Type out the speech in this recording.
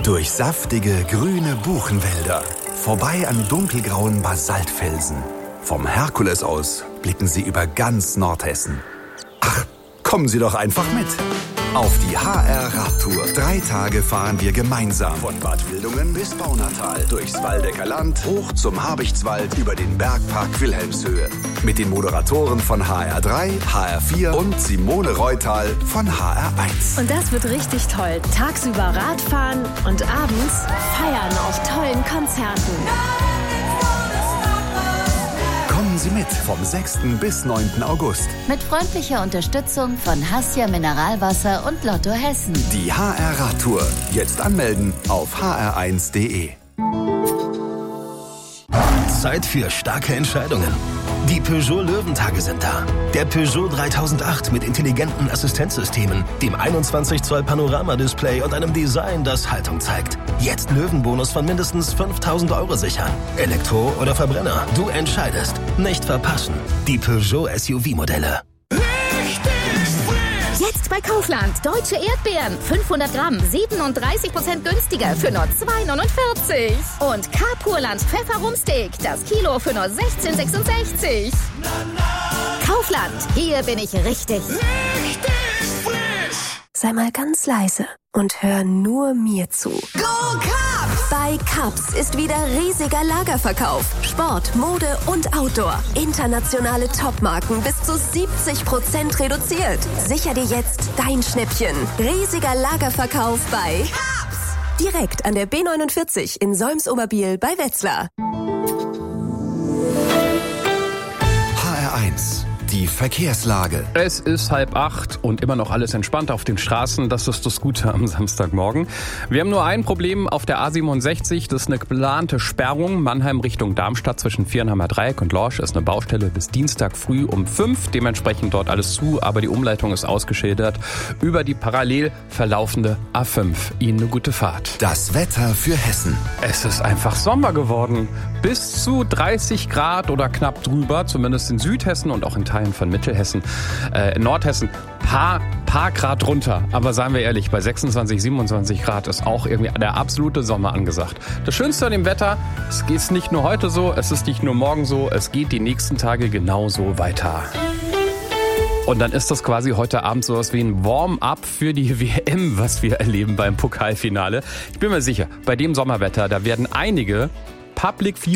Durch saftige, grüne Buchenwälder. Vorbei an dunkelgrauen Basaltfelsen. Vom Herkules aus blicken Sie über ganz Nordhessen. Ach, kommen Sie doch einfach mit. Auf die HR-Radtour. 3 Tage fahren wir gemeinsam. Von Bad Wildungen bis Baunatal. Durchs Waldecker Land, hoch zum Habichtswald, über den Bergpark Wilhelmshöhe. Mit den Moderatoren von HR3, HR4 und Simone Reutal von HR1. Und das wird richtig toll. Tagsüber Radfahren und abends feiern auf tollen Konzerten. Kommen Sie mit vom 6. bis 9. August. Mit freundlicher Unterstützung von Hassia Mineralwasser und Lotto Hessen. Die HR-Radtour. Jetzt anmelden auf hr1.de. Zeit für starke Entscheidungen. Die Peugeot Löwentage sind da. Der Peugeot 3008 mit intelligenten Assistenzsystemen, dem 21 Zoll Panoramadisplay und einem Design, das Haltung zeigt. Jetzt Löwenbonus von mindestens 5.000 € sichern. Elektro oder Verbrenner, du entscheidest. Nicht verpassen. Die Peugeot SUV-Modelle. Jetzt bei Kaufland. Deutsche Erdbeeren. 500 Gramm. 37% günstiger für nur 2,49. Und Carpurland Pfefferrumsteak. Das Kilo für nur 16,66. Kaufland. Hier bin ich richtig. Sei mal ganz leise und hör nur mir zu. Go Cups! Bei Cups ist wieder riesiger Lagerverkauf. Sport, Mode und Outdoor. Internationale Topmarken bis zu 70% reduziert. Sicher dir jetzt dein Schnäppchen. Riesiger Lagerverkauf bei Cups! direkt an der B49 in Solms-Oberbiel bei Wetzlar. HR1. Die Verkehrslage. Es ist 7:30 und immer noch alles entspannt auf den Straßen. Das ist das Gute am Samstagmorgen. Wir haben nur ein Problem auf der A67. Das ist eine geplante Sperrung. Mannheim Richtung Darmstadt zwischen Viernheimer Dreieck und Lorsch ist eine Baustelle bis Dienstag früh um 5. Dementsprechend dort alles zu, aber die Umleitung ist ausgeschildert über die parallel verlaufende A5. Ihnen eine gute Fahrt. Das Wetter für Hessen. Es ist einfach Sommer geworden. Bis zu 30 Grad oder knapp drüber, zumindest in Südhessen und auch in Teilen von Mittelhessen. In Nordhessen paar Grad runter. Aber seien wir ehrlich, bei 26, 27 Grad ist auch irgendwie der absolute Sommer angesagt. Das Schönste an dem Wetter, es geht nicht nur heute so, es ist nicht nur morgen so, es geht die nächsten Tage genauso weiter. Und dann ist das quasi heute Abend sowas wie ein Warm-up für die WM, was wir erleben beim Pokalfinale. Ich bin mir sicher, bei dem Sommerwetter, da werden einige Public